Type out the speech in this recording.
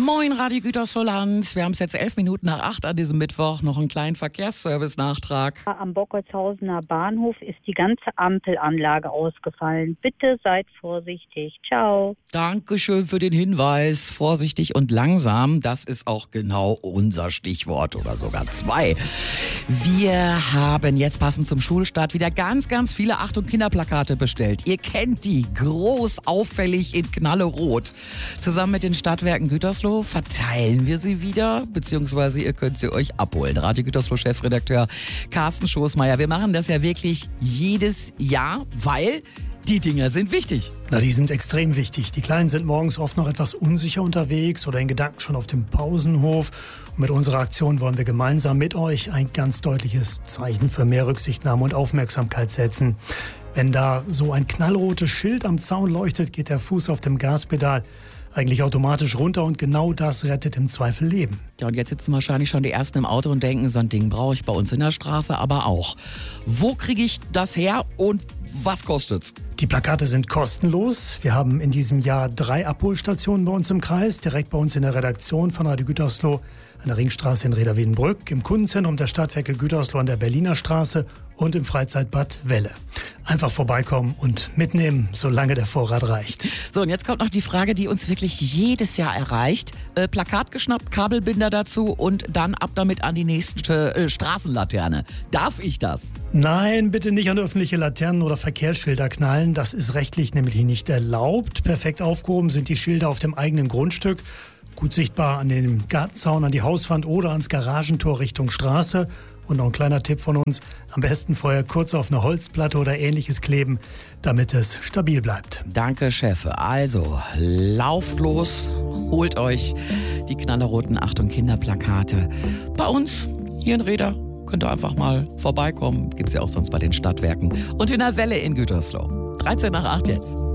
Moin, Radio Gütersloh-Land. Wir haben es jetzt 7:11 an diesem Mittwoch. Noch einen kleinen Verkehrsservice-Nachtrag. Am Bockertshausener Bahnhof ist die ganze Ampelanlage ausgefallen. Bitte seid vorsichtig. Ciao. Dankeschön für den Hinweis. Vorsichtig und langsam, das ist auch genau unser Stichwort oder sogar zwei. Wir haben jetzt passend zum Schulstart wieder ganz, ganz viele Achtung Kinderplakate bestellt. Ihr kennt die, groß, auffällig in knallerot. Zusammen mit den Stadtwerken Gütersloh verteilen wir sie wieder, beziehungsweise ihr könnt sie euch abholen. Radio Gütersloh-Chefredakteur Carsten Schoßmeier. Wir machen das ja wirklich jedes Jahr, weil die Dinger sind wichtig. Na, die sind extrem wichtig. Die Kleinen sind morgens oft noch etwas unsicher unterwegs oder in Gedanken schon auf dem Pausenhof. Und mit unserer Aktion wollen wir gemeinsam mit euch ein ganz deutliches Zeichen für mehr Rücksichtnahme und Aufmerksamkeit setzen. Wenn da so ein knallrotes Schild am Zaun leuchtet, geht der Fuß auf dem Gaspedal eigentlich automatisch runter und genau das rettet im Zweifel Leben. Ja, und jetzt sitzen wahrscheinlich schon die Ersten im Auto und denken, so ein Ding brauche ich bei uns in der Straße aber auch. Wo kriege ich das her und was kostet's? Die Plakate sind kostenlos. Wir haben in diesem Jahr 3 Abholstationen bei uns im Kreis, direkt bei uns in der Redaktion von Radio Gütersloh, an der Ringstraße in Reda-Wiedenbrück, im Kundenzentrum der Stadtwerke Gütersloh an der Berliner Straße und im Freizeitbad Welle. Einfach vorbeikommen und mitnehmen, solange der Vorrat reicht. So, und jetzt kommt noch die Frage, die uns wirklich jedes Jahr erreicht. Plakat geschnappt, Kabelbinder dazu und dann ab damit an die nächste Straßenlaterne. Darf ich das? Nein, bitte nicht an öffentliche Laternen oder Verkehrsschilder knallen. Das ist rechtlich nämlich nicht erlaubt. Perfekt aufgehoben sind die Schilder auf dem eigenen Grundstück. Gut sichtbar an dem Gartenzaun, an die Hauswand oder ans Garagentor Richtung Straße. Und noch ein kleiner Tipp von uns, am besten vorher kurz auf eine Holzplatte oder ähnliches kleben, damit es stabil bleibt. Danke, Chef. Also, lauft los, holt euch die knallerroten Achtung Kinderplakate. Bei uns hier in Reda könnt ihr einfach mal vorbeikommen. Gibt's ja auch sonst bei den Stadtwerken. Und in der Welle in Gütersloh. 7:13 jetzt.